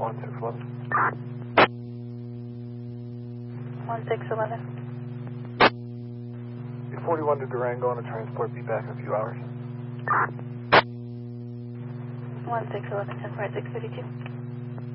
1611. 1611. Be 41 to Durango on a transport, be back in a few hours. 1611, 10 632.